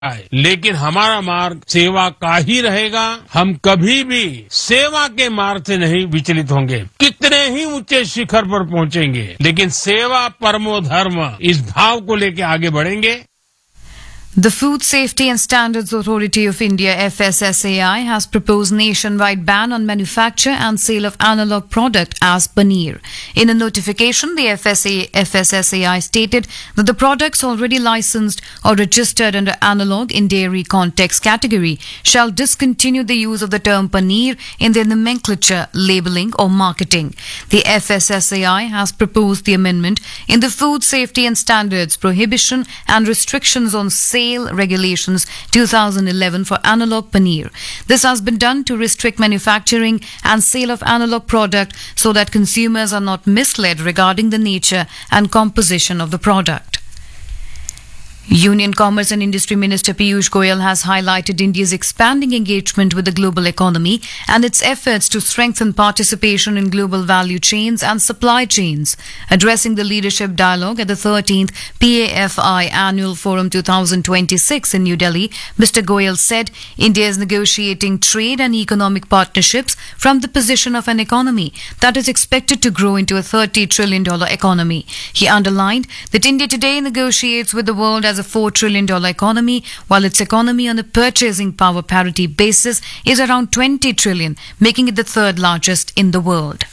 आए, लेकिन हमारा मार्ग सेवा का ही रहेगा। हम कभी भी सेवा के मार्ग से नहीं विचलित होंगे। कितने ही ऊंचे शिखर पर पहुंचेंगे, लेकिन सेवा परमो धर्म इस भाव को लेकर आगे बढ़ेंगे। The Food Safety and Standards Authority of India (FSSAI) has proposed nationwide ban on manufacture and sale of analog product as paneer. In a notification, the FSSAI stated that the products already licensed or registered under analog in dairy context category shall discontinue the use of the term paneer in their nomenclature, labeling or marketing. The FSSAI has proposed the amendment in the Food Safety and Standards Prohibition and Restrictions on Sale Regulations 2011 for analog paneer. This has been done to restrict manufacturing and sale of analog product so that consumers are not misled regarding the nature and composition of the product. Union Commerce and Industry Minister Piyush Goyal has highlighted India's expanding engagement with the global economy and its efforts to strengthen participation in global value chains and supply chains. Addressing the leadership dialogue at the 13th PAFI Annual Forum 2026 in New Delhi, Mr. Goyal said India is negotiating trade and economic partnerships from the position of an economy that is expected to grow into a $30 trillion economy. He underlined that India today negotiates with the world as a $4 trillion economy, while its economy on a purchasing power parity basis is around 20 trillion, making it the third largest in the world.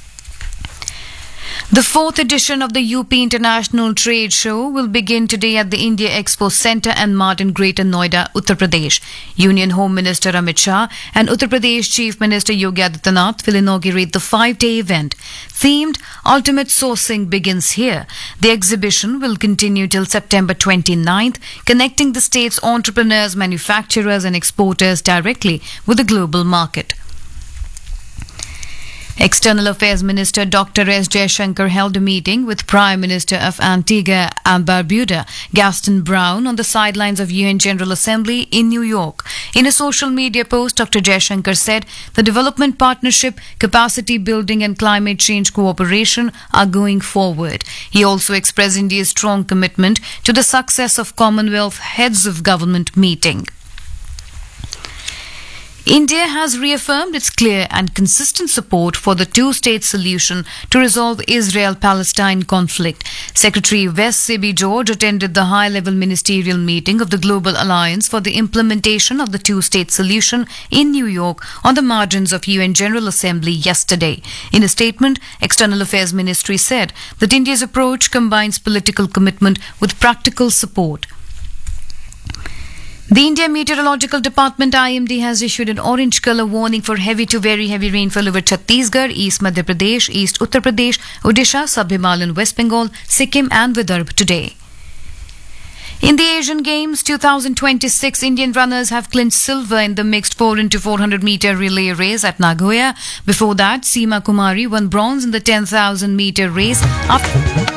The fourth edition of the UP International Trade Show will begin today at the India Expo Centre and Mart in Greater Noida, Uttar Pradesh. Union Home Minister Amit Shah and Uttar Pradesh Chief Minister Yogi Adityanath will inaugurate the 5-day event. Themed Ultimate Sourcing begins here. The exhibition will continue till September 29th, connecting the state's entrepreneurs, manufacturers and exporters directly with the global market. External Affairs Minister Dr. S. Jaishankar held a meeting with Prime Minister of Antigua and Barbuda, Gaston Brown, on the sidelines of UN General Assembly in New York. In a social media post, Dr. Jaishankar said the development partnership, capacity building and climate change cooperation are going forward. He also expressed India's strong commitment to the success of Commonwealth Heads of Government meeting. India has reaffirmed its clear and consistent support for the two-state solution to resolve Israel-Palestine conflict. Secretary West Sibi George attended the high-level ministerial meeting of the Global Alliance for the Implementation of the Two-State Solution in New York on the margins of UN General Assembly yesterday. In a statement, External Affairs Ministry said that India's approach combines political commitment with practical support. The India Meteorological Department IMD has issued an orange colour warning for heavy to very heavy rainfall over Chhattisgarh, East Madhya Pradesh, East Uttar Pradesh, Odisha, Sub-Himalayan West Bengal, Sikkim and Vidarbha today. In the Asian Games 2026, Indian runners have clinched silver in the mixed 4x400 meter relay race at Nagoya. Before that, Seema Kumari won bronze in the 10,000 meter race after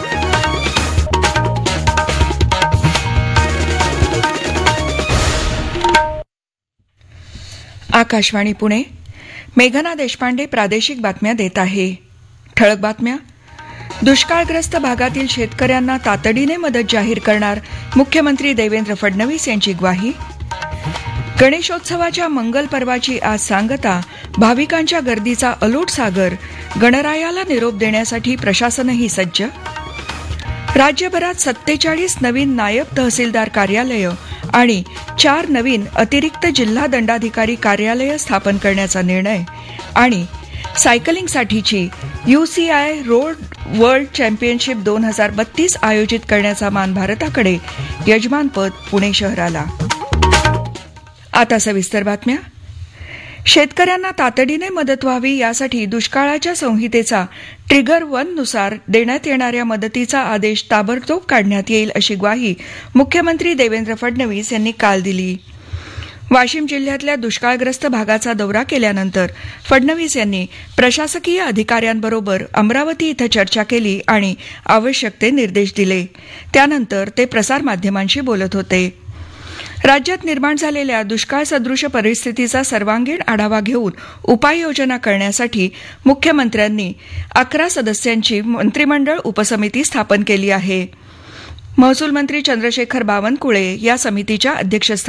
Akashvani Pune. मेघना देशपांडे प्रादेशिक बातम्या देत आहे. ठळक बातम्या. दुष्काळग्रस्त भागातील शेतकऱ्यांना तातडीने मदत जाहीर करणार मुख्यमंत्री देवेंद्र फडणवीस यांची ग्वाही. गणेशोत्सवाच्या मंगल पर्वाची आज सांगता. भाविकांच्या गर्दीचा अलोट सागर. गणरायाला निरोप देण्यासाठी प्रशासनही सज्ज. राज्यभरात 47 नवीन नायब तहसीलदार कार्यालयं आणि 4 नवीन अतिरिक्त जिल्हा दंडाधिकारी कार्यालयं स्थापन करण्याचा निर्णय. आणि सायकलिंगसाठीची UCI रोड वर्ल्ड चॅम्पियनशिप 2032 आयोजित करण्याचा मान भारताकडे. यजमानपद पुणे शहराला. आता सविस्तर बातम्या. शेतकऱ्यांना तातडीने मदत व्हावी यासाठी दुष्काळाच्या संहितेचा ट्रिगर 1 नुसार देण्यात येणाऱ्या मदतीचा आदेश ताबडतोब काढण्यात येईल अशी ग्वाही मुख्यमंत्री देवेंद्र फडणवीस यांनी काल दिली. वाशिम जिल्ह्यातल्या दुष्काळग्रस्त भागाचा दौरा केल्यानंतर फडणवीस यांनी प्रशासकीय अधिकाऱ्यांबरोबर अमरावती इथं चर्चा केली आणि आवश्यक ते निर्देश दिले. त्यानंतर ते प्रसारमाध्यमांशी बोलत होते. राज्यात निर्माण झालेल्या दुष्काळ सदृश परिस्थितीचा सर्वांगीण आढावा घेऊन उपाययोजना करण्यासाठी मुख्यमंत्र्यांनी 11 सदस्यांची मंत्रिमंडळ उपसमिती स्थापन केली आहे. महसूल मंत्री चंद्रशेखर बावनकुळे या समितीच्या अध्यक्षस्थानी